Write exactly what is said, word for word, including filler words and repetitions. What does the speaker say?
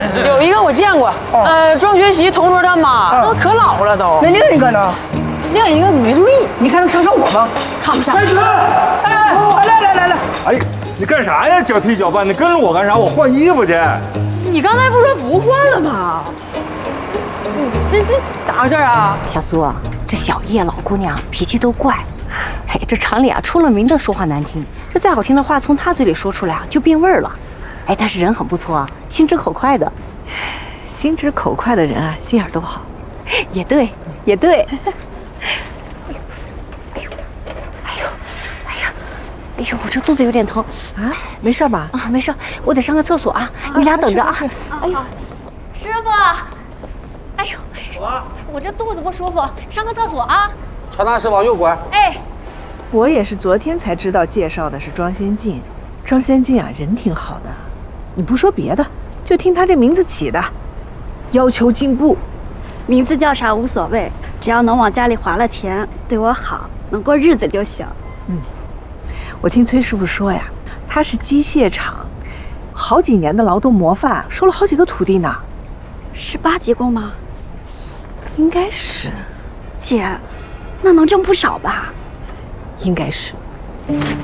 有一个我见过， 哦呃，庄学习同桌他妈， 嗯那可老了都。 那另一个呢？ 另一个你没注意， 你看能看上我吗？ 看不上。 哎，来来来来， 哎，你干啥呀？脚踢脚绊，你跟着我干啥？我换衣服去。 你刚才不是说不换了吗？你这这咋回事啊？ 小苏，这小叶老姑娘脾气都怪，哎，这厂里啊出了名的说话难听，这再好听的话从她嘴里说出来啊就变味儿了。哎，但是人很不错啊，心直口快的。 心直口快的人啊，心眼都好。 也对，也对。哎呦，哎呦，哎呀，哎呦，我这肚子有点疼啊，没事吧？ 啊，没事，我得上个厕所啊，你俩等着啊。哎呦，师傅，哎呦，我这肚子不舒服，上个厕所啊。 传达室往右拐。 哎， 我也是昨天才知道介绍的是庄先进。庄先进啊，人挺好的，你不说别的，就听他这名字起的，要求进步。 名字叫啥无所谓，只要能往家里划了钱，对我好，能过日子就行。 嗯，我听崔师傅说呀，他是机械厂好几年的劳动模范，收了好几个徒弟呢。 是八级工吗？ 应该是。 姐，那能挣不少吧？ 应该是。